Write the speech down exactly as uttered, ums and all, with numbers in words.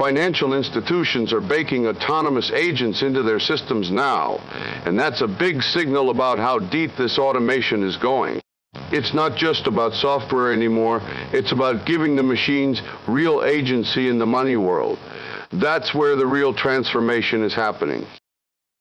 Financial institutions are baking autonomous agents into their systems now, and that's a big signal about how deep this automation is going. It's not just about software anymore, it's about giving the machines real agency in the money world. That's where the real transformation is happening.